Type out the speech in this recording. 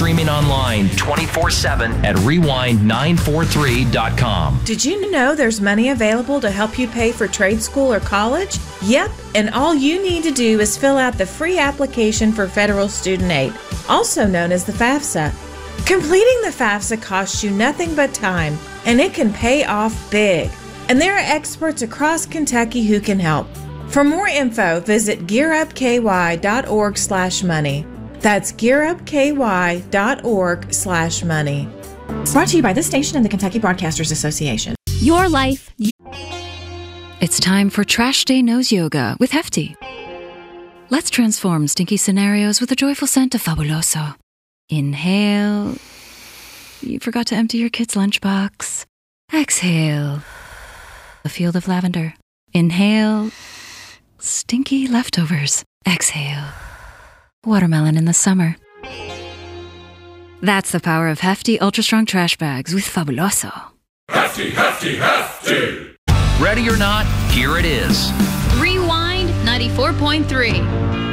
streaming online 24/7 at rewind943.com. Did you know there's money available to help you pay for trade school or college? Yep, and all you need to do is fill out the free application for federal student aid, also known as the FAFSA. Completing the FAFSA costs you nothing but time, and it can pay off big. And there are experts across Kentucky who can help. For more info, visit gearupky.org/money. That's gearupky.org/money. Brought to you by this station and the Kentucky Broadcasters Association. Your life. It's time for Trash Day Nose Yoga with Hefty. Let's transform stinky scenarios with a joyful scent of Fabuloso. Inhale. You forgot to empty your kid's lunchbox. Exhale. A field of lavender. Inhale. Stinky leftovers. Exhale. Watermelon in the summer. That's the power of Hefty Ultra Strong Trash Bags with Fabuloso. Hefty, hefty, hefty! Ready or not, here it is. Rewind 94.3.